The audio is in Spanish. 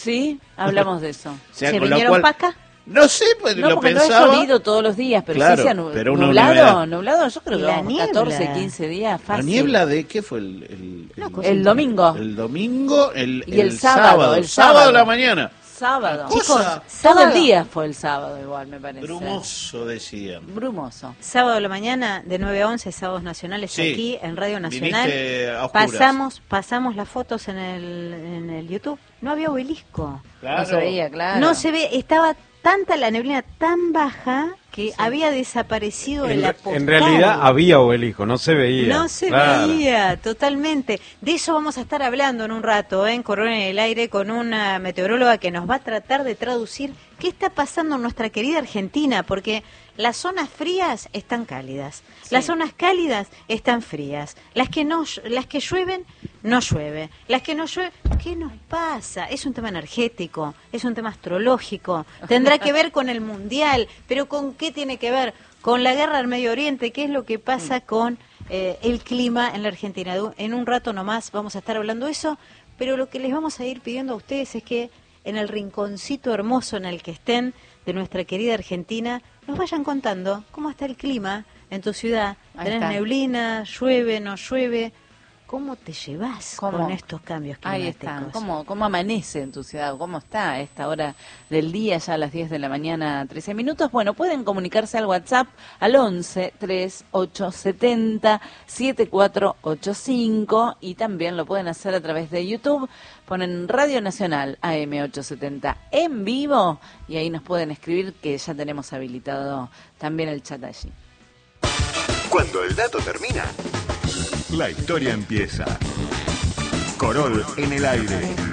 Sí, hablamos de eso. O sea, ¿Se con lo vinieron cual, para acá? no sé, pues No, lo porque pensaba. no es llovido todos los días, pero Claro, sí se ha pero una nublado, humedad. nublado, yo creo Y que la vamos, niebla. 14, 15 días, ¿La fácil. niebla de qué fue El domingo. El domingo, Y el sábado, el sábado sábado. a la mañana. Sábado. Cosa- Chicos, todo el día fue el sábado igual, me parece. Brumoso, decían. Brumoso. Sábado de la mañana, de 9 a 11, sábados nacionales, Sí. aquí en Radio Nacional. Viniste a oscuras. Pasamos las fotos en el YouTube. No había obelisco. Claro. No se veía, claro. No se ve, estaba tanta la neblina tan baja que había desaparecido el apostar. En realidad había obelisco, no se veía. No se Claro. veía, totalmente. De eso vamos a estar hablando en un rato, en Corona en el Aire, con una meteoróloga que nos va a tratar de traducir qué está pasando en nuestra querida Argentina, porque las zonas frías están cálidas, Sí. las zonas cálidas están frías, las que llueven, no llueve, las que no llueven, ¿qué nos pasa? Es un tema energético, es un tema astrológico, tendrá que ver con el mundial, pero ¿con qué tiene que ver? Con la guerra del Medio Oriente, ¿qué es lo que pasa con el clima en la Argentina? En un rato nomás vamos a estar hablando de eso, pero lo que les vamos a ir pidiendo a ustedes es que en el rinconcito hermoso en el que estén de nuestra querida Argentina, nos vayan contando cómo está el clima en tu ciudad. Ahí ¿Tenés está. neblina? ¿Llueve? ¿No llueve? ¿Cómo te llevas ¿Cómo? con estos cambios Ahí climáticos? están. ¿Cómo amanece en tu ciudad? ¿Cómo está a esta hora del día, ya a las 10 de la mañana, 13 minutos? Bueno, pueden comunicarse al WhatsApp al 11 3870 7485 y también lo pueden hacer a través de YouTube. Ponen Radio Nacional AM870 en vivo y ahí nos pueden escribir, que ya tenemos habilitado también el chat allí. Cuando el dato termina, la historia empieza. Corol en el aire.